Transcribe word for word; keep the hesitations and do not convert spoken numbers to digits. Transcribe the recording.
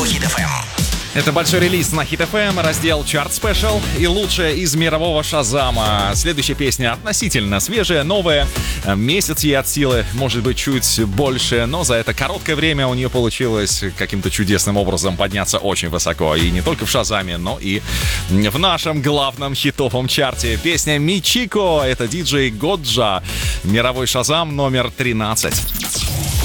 Радио Хит эф эм. Это большой релиз на Hit эф эм, раздел Chart Special и лучшее из мирового Шазама. Следующая песня относительно свежая, новая. Месяц ей от силы, может быть, чуть больше, но за это короткое время у нее получилось каким-то чудесным образом подняться очень высоко. И не только в Шазаме, но и в нашем главном хитовом чарте. Песня Мичико, это диджей Годжа. Мировой Шазам номер тринадцать.